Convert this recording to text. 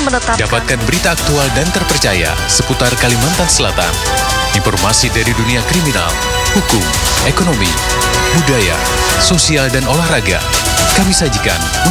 menetapkan. Dapatkan berita aktual dan terpercaya seputar Kalimantan Selatan. Informasi dari dunia kriminal, hukum, ekonomi, budaya, sosial, dan olahraga. Kami sajikan